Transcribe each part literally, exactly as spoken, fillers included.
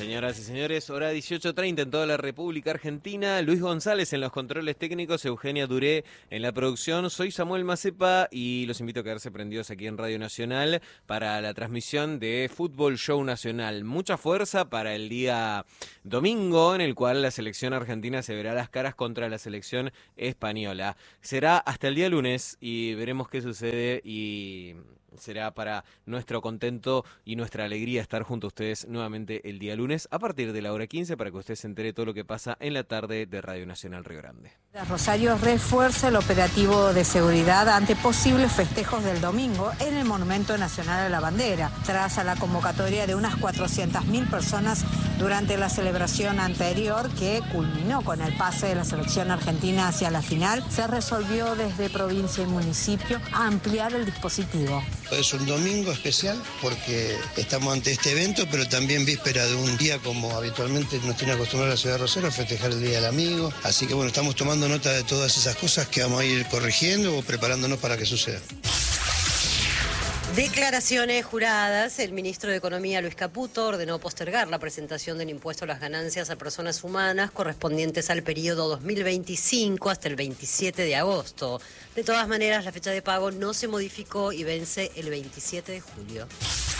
Señoras y señores, hora dieciocho treinta en toda la República Argentina. Luis González en los controles técnicos, Eugenia Duré en la producción. Soy Samuel Macepa y los invito a quedarse prendidos aquí en Radio Nacional para la transmisión de Fútbol Show Nacional. Mucha fuerza para el día domingo, en el cual la selección argentina se verá las caras contra la selección española. Será hasta el día lunes y veremos qué sucede y será para nuestro contento y nuestra alegría estar junto a ustedes nuevamente el día lunes a partir de la hora quince para que usted se entere todo lo que pasa en la tarde de Radio Nacional Río Grande. Rosario refuerza el operativo de seguridad ante posibles festejos del domingo en el Monumento Nacional de la Bandera, tras a la convocatoria de unas cuatrocientas mil personas durante la celebración anterior que culminó con el pase de la selección argentina hacia la final. Se resolvió desde provincia y municipio ampliar el dispositivo. Es un domingo especial porque estamos ante este evento, pero también víspera de un día como habitualmente nos tiene acostumbrado la ciudad de Rosario a festejar el Día del Amigo. Así que bueno, estamos tomando nota de todas esas cosas que vamos a ir corrigiendo o preparándonos para que suceda. Declaraciones juradas. El ministro de Economía, Luis Caputo, ordenó postergar la presentación del impuesto a las ganancias a personas humanas correspondientes al periodo dos mil veinticinco hasta el veintisiete de agosto. De todas maneras, la fecha de pago no se modificó y vence el veintisiete de julio.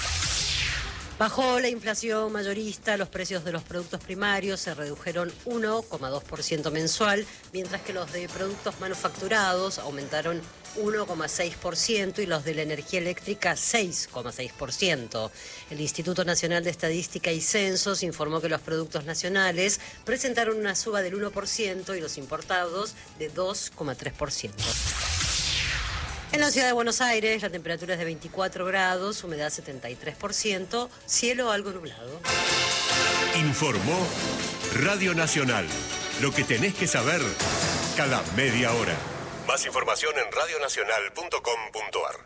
Bajó la inflación mayorista, los precios de los productos primarios se redujeron uno coma dos por ciento mensual, mientras que los de productos manufacturados aumentaron uno coma seis por ciento y los de la energía eléctrica seis coma seis por ciento. El Instituto Nacional de Estadística y Censos informó que los productos nacionales presentaron una suba del uno por ciento y los importados de dos coma tres por ciento. En la ciudad de Buenos Aires, la temperatura es de veinticuatro grados, humedad setenta y tres por ciento, cielo algo nublado. Informó Radio Nacional. Lo que tenés que saber cada media hora. Más información en radio nacional punto com punto a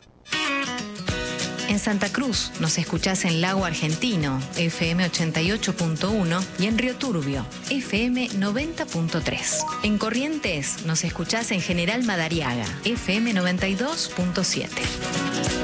r. En Santa Cruz nos escuchás en Lago Argentino, F M ochenta y ocho punto uno, y en Río Turbio, F M noventa punto tres. En Corrientes nos escuchás en General Madariaga, F M noventa y dos punto siete.